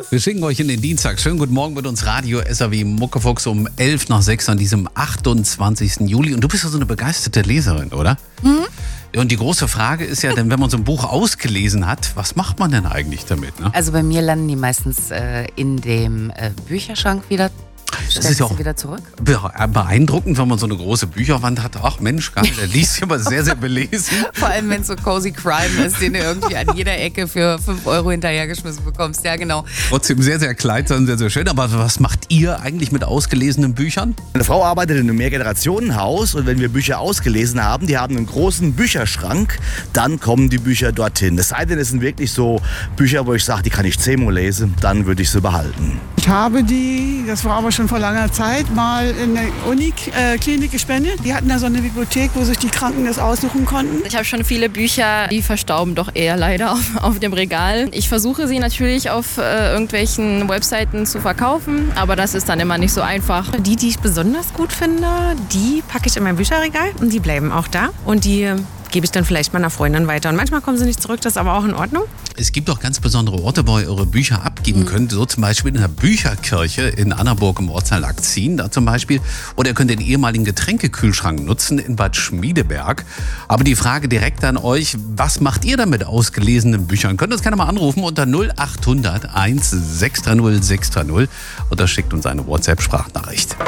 Wir schicken euch in den Dienstag. Schönen guten Morgen mit uns Radio SAW Muckefuchs um 11 nach 6 an diesem 28. Juli. Und du bist ja so eine begeisterte Leserin, oder? Mhm. Und die große Frage ist ja, denn wenn man so ein Buch ausgelesen hat, was macht man denn eigentlich damit? Ne? Also bei mir landen die meistens in dem Bücherschrank wieder. Das ist ja auch wieder zurück. Beeindruckend, wenn man so eine große Bücherwand hat. Ach Mensch, der liest ja mal sehr, sehr belesen. Vor allem, wenn es so Cozy Crime ist, den du irgendwie an jeder Ecke für 5 Euro hinterhergeschmissen bekommst. Ja, genau. Trotzdem sehr, sehr kleidsam, sehr, sehr schön. Aber was macht ihr eigentlich mit ausgelesenen Büchern? Meine Frau arbeitet in einem Mehrgenerationenhaus und wenn wir Bücher ausgelesen haben, die haben einen großen Bücherschrank, dann kommen die Bücher dorthin. Es sei denn, es sind wirklich so Bücher, wo ich sage, die kann ich 10-mal lesen, dann würde ich sie behalten. Ich habe die, das war aber schon vor langer Zeit, mal in der Uniklinik gespendet. Die hatten da so eine Bibliothek, wo sich die Kranken das aussuchen konnten. Ich habe schon viele Bücher, die verstauben doch eher leider auf dem Regal. Ich versuche sie natürlich auf irgendwelchen Webseiten zu verkaufen, aber das ist dann immer nicht so einfach. Die ich besonders gut finde, die packe ich in mein Bücherregal und die bleiben auch da. Und die gebe ich dann vielleicht meiner Freundin weiter. Und manchmal kommen sie nicht zurück, das ist aber auch in Ordnung. Es gibt auch ganz besondere Orte, wo ihr eure Bücher abgeben könnt. So zum Beispiel in der Bücherkirche in Annaburg im Ortsteil Akzin, da zum Beispiel. Oder ihr könnt den ehemaligen Getränkekühlschrank nutzen in Bad Schmiedeberg. Aber die Frage direkt an euch, was macht ihr denn mit ausgelesenen Büchern? Könnt ihr uns gerne mal anrufen unter 0800 1630 630 oder schickt uns eine WhatsApp-Sprachnachricht.